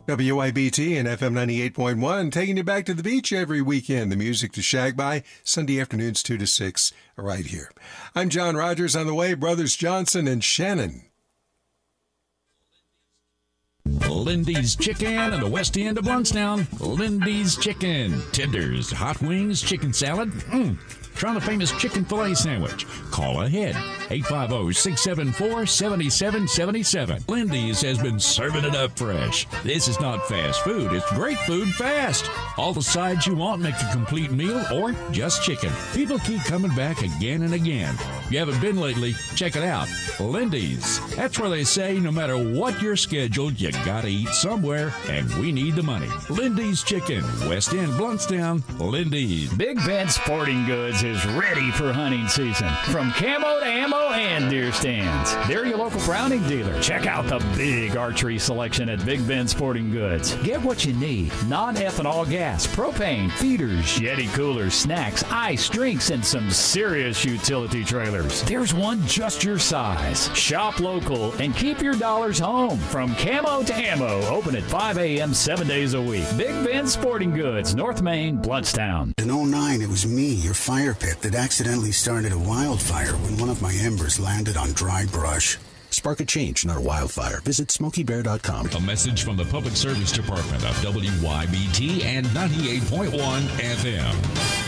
WYBT and FM 98.1, taking you back to the beach every weekend. The music to shag by, Sunday afternoons 2 to 6, right here. I'm John Rogers. On the way, Brothers Johnson and Shannon. Lindy's Chicken in the west end of Blountstown. Lindy's Chicken. Tenders, hot wings, chicken salad. Try the famous chicken filet sandwich. Call ahead. 850-674-7777. Lindy's has been serving it up fresh. This is not fast food. It's great food fast. All the sides you want make a complete meal or just chicken. People keep coming back again and again. If you haven't been lately, check it out. Lindy's. That's where they say no matter what your schedule, you gotta eat somewhere, and we need the money. Lindy's Chicken. West End, Blountstown. Lindy's. Big Ben Sporting Goods is ready for hunting season. From camo to ammo and deer stands, they're your local Browning dealer. Check out the big archery selection at Big Ben Sporting Goods. Get what you need: non-ethanol gas, propane, feeders, Yeti coolers, snacks, ice, drinks, and some serious utility trailers. There's one just your size. Shop local and keep your dollars home. From camo to ammo, open at 5 a.m. 7 days a week. Big Ben Sporting Goods, North Main, Blountstown. In 2009, it was me, your fire pit, that accidentally started a wildfire when one of my embers landed on dry brush. Spark a change, not a wildfire. Visit SmokeyBear.com. A message from the Public Service Department of WYBT and 98.1 FM.